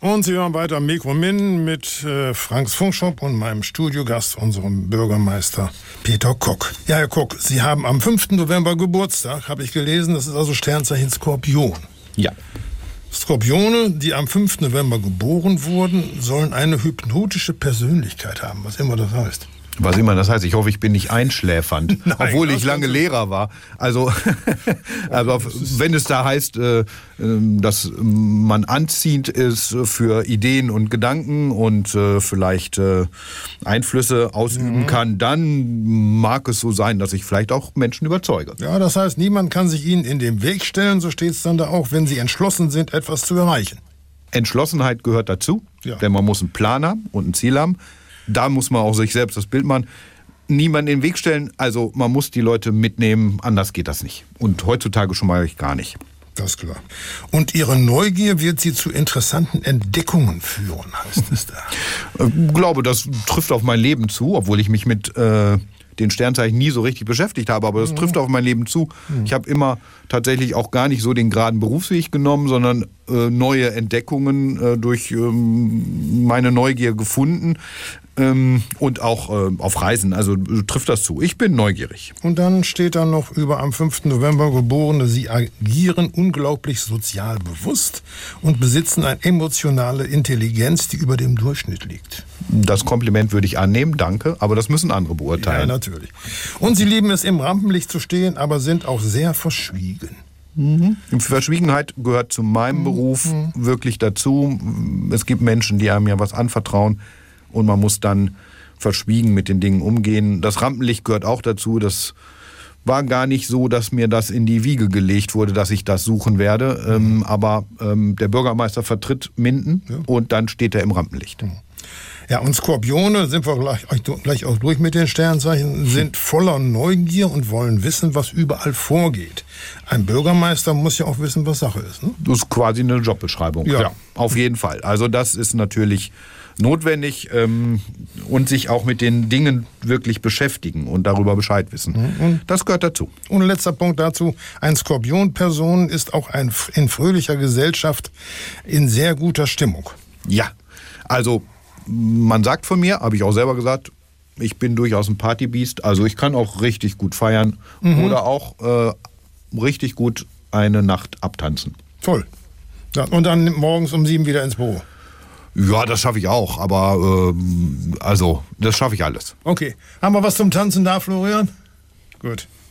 Und Sie hören weiter Mikromin mit Franks Funkshop und meinem Studiogast, unserem Bürgermeister Peter Kock. Ja, Herr Kock, Sie haben am 5. November Geburtstag, habe ich gelesen. Das ist also Sternzeichen Skorpion. Ja. Skorpione, die am 5. November geboren wurden, sollen eine hypnotische Persönlichkeit haben, was immer das heißt. Was immer das heißt, ich hoffe, ich bin nicht einschläfernd, Nein, obwohl ich lange Lehrer war. Also wenn es da heißt, dass man anziehend ist für Ideen und Gedanken und vielleicht Einflüsse ausüben kann, dann mag es so sein, dass ich vielleicht auch Menschen überzeuge. Ja, das heißt, niemand kann sich Ihnen in den Weg stellen, so steht es dann da auch, wenn Sie entschlossen sind, etwas zu erreichen. Entschlossenheit gehört dazu, denn man muss einen Plan haben und ein Ziel haben. Da muss man auch sich selbst das Bild machen. Niemand in den Weg stellen, also man muss die Leute mitnehmen, anders geht das nicht. Und heutzutage schon mal gar nicht. Das ist klar. Und Ihre Neugier wird Sie zu interessanten Entdeckungen führen, heißt es da. Ich glaube, das trifft auf mein Leben zu, obwohl ich mich mit den Sternzeichen nie so richtig beschäftigt habe, aber das trifft auf mein Leben zu. Ich habe immer tatsächlich auch gar nicht so den geraden Berufsweg genommen, sondern neue Entdeckungen durch meine Neugier gefunden und auch auf Reisen. Also trifft das zu. Ich bin neugierig. Und dann steht da noch über am 5. November Geborene, Sie agieren unglaublich sozial bewusst und besitzen eine emotionale Intelligenz, die über dem Durchschnitt liegt. Das Kompliment würde ich annehmen, danke, aber das müssen andere beurteilen. Ja, natürlich. Und Sie lieben es, im Rampenlicht zu stehen, aber sind auch sehr verschwiegen. Verschwiegenheit gehört zu meinem Beruf wirklich dazu. Es gibt Menschen, die einem ja was anvertrauen und man muss dann verschwiegen mit den Dingen umgehen. Das Rampenlicht gehört auch dazu. Das war gar nicht so, dass mir das in die Wiege gelegt wurde, dass ich das suchen werde. Aber der Bürgermeister vertritt Minden und dann steht er im Rampenlicht. Ja, und Skorpione, sind wir gleich auch durch mit den Sternzeichen, sind voller Neugier und wollen wissen, was überall vorgeht. Ein Bürgermeister muss ja auch wissen, was Sache ist. Ne? Das ist quasi eine Jobbeschreibung. Ja, auf jeden Fall. Also das ist natürlich notwendig und sich auch mit den Dingen wirklich beschäftigen und darüber Bescheid wissen. Das gehört dazu. Und letzter Punkt dazu, ein Skorpion-Person ist auch in fröhlicher Gesellschaft in sehr guter Stimmung. Ja, also man sagt von mir, habe ich auch selber gesagt, ich bin durchaus ein Partybiest, also ich kann auch richtig gut feiern oder auch richtig gut eine Nacht abtanzen. Toll. Ja, und dann morgens um 7 wieder ins Büro. Ja, das schaffe ich auch, aber also das schaffe ich alles. Okay. Haben wir was zum Tanzen da, Florian? Gut.